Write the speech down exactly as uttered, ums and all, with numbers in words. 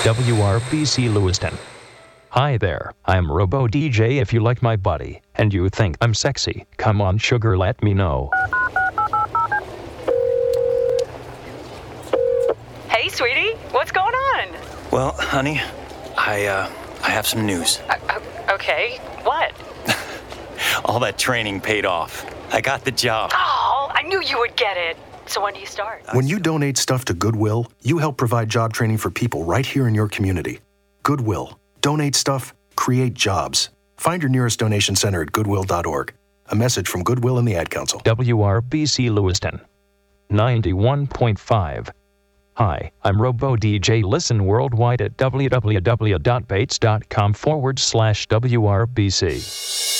W R B C Lewiston. Hi there, I'm Robo D J. If you like my body, and you think I'm sexy, come on sugar, let me know. Hey sweetie, what's going on? Well, honey, I, uh, I have some news. Uh, uh, okay, what? All that training paid off. I got the job. Oh, I knew you would get it. So when do you start? When you donate stuff to Goodwill, you help provide job training for people right here in your community. Goodwill. Donate stuff, create jobs. Find your nearest donation center at goodwill dot org. A message from Goodwill and the Ad Council. W R B C Lewiston. ninety-one point five. Hi, I'm Robo D J. Listen worldwide at www.bates.com forward slash WRBC.